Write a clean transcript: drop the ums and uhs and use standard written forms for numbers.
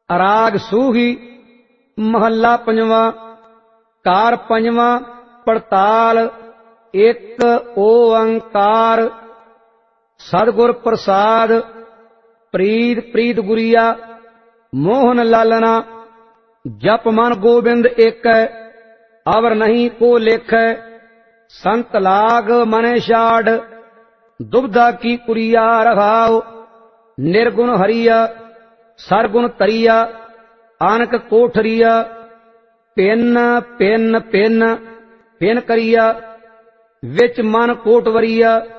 ਰਾਗ ਸੂਹੀ ਮਹੱਲਾ ਪੰਜਵਾਂ। ਕਾਰ ਪੰਜਵਾਂ ਪੜਤਾਲ। ਇੱਕ ਓੰਕਾਰ। ਸਤਿਗੁਰ ਪ੍ਰਸਾਦ। ਪ੍ਰੀਤ ਪ੍ਰੀਤ ਗੁਰੀਆ ਮੋਹਨ ਲਾਲਨਾ। ਜਪ ਮਨ ਗੋਬਿੰਦ ਏਕੈ ਅਵਰ ਨਹੀਂ ਕੋ ਲੇਖੈ। ਸੰਤ ਲਾਗ ਮਨੈ ਛਾੜ ਦੁਬਦਾ ਕੀ ਕੁਰੀਆ ਰਹਾਉ। ਨਿਰਗੁਣ ਹਰੀਆ ਸਰਗੁਣ ਤਰੀਆ ਆਨਕ ਕੋਠਰੀਆ। ਪਿੰਨ ਪਿੰਨ ਪਿੰਨ ਪਿੰਨ ਕਰੀਆ ਵਿੱਚ ਮਨ ਕੋਟਵਰੀਆ।